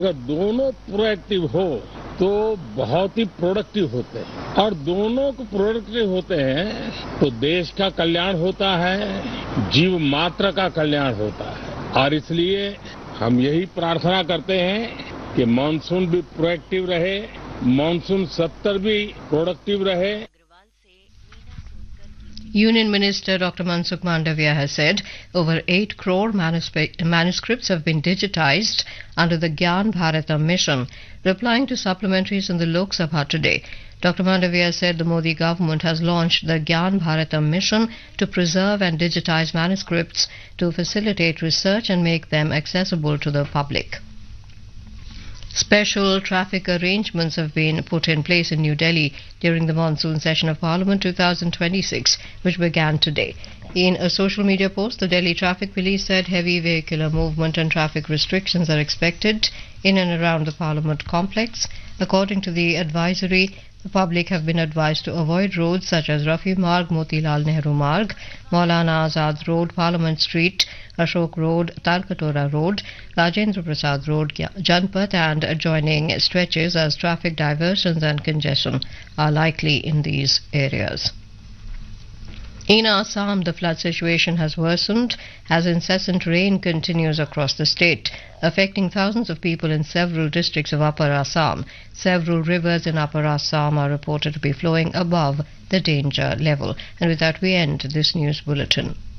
अगर दोनों प्रोएक्टिव हो तो बहुत ही प्रोडक्टिव होते हैं और दोनों को प्रोडक्टिव होते हैं तो देश का कल्याण होता है, जीव मात्र का कल्याण होता है और इसलिए हम यही प्रार्थना करते हैं कि मानसून भी प्रोएक्टिव रहे, मानसून सत्र भी प्रोडक्टिव रहे। Union Minister Dr. Mansukh Mandavia has said over 8 crore manuscripts have been digitized under the Gyan Bharatam mission. Replying to supplementaries in the Lok Sabha today, Dr. Mandavia said the Modi government has launched the Gyan Bharatam mission to preserve and digitize manuscripts to facilitate research and make them accessible to the public. Special traffic arrangements have been put in place in New Delhi during the monsoon session of Parliament 2026, which began today. In a social media post, the Delhi Traffic Police said heavy vehicular movement and traffic restrictions are expected in and around the Parliament complex. According to the advisory, the public have been advised to avoid roads such as Rafi Marg, Motilal Nehru Marg, Maulana Azad Road, Parliament Street, Ashok Road, Talkatora Road, Rajendra Prasad Road, Janpath and adjoining stretches, as traffic diversions and congestion are likely in these areas. In Assam, the flood situation has worsened as incessant rain continues across the state, affecting thousands of people in several districts of Upper Assam. Several rivers in Upper Assam are reported to be flowing above the danger level. And with that, we end this news bulletin.